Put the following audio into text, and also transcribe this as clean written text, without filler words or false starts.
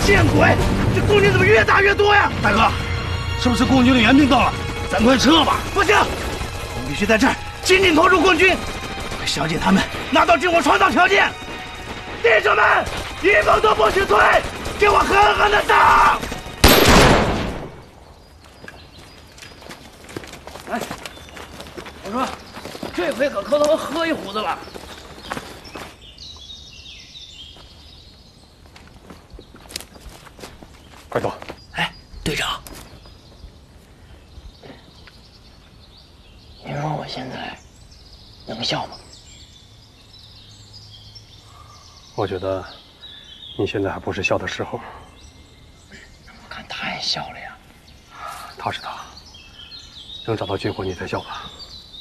见鬼！这共军怎么越打越多呀？大哥，是不是共军的援兵到了？咱快撤吧！不行，我们必须在这儿紧紧拖住共军，为小姐他们拿到军火创造条件。弟兄们，一步都不许退，给我狠狠的打！哎，我说，这回可磕头喝一壶子了。 快走！ 哎，队长，你说我现在能笑吗？ 我觉得你现在还不是笑的时候。 我看他也笑了呀。 他是他，等找到军火你再笑吧。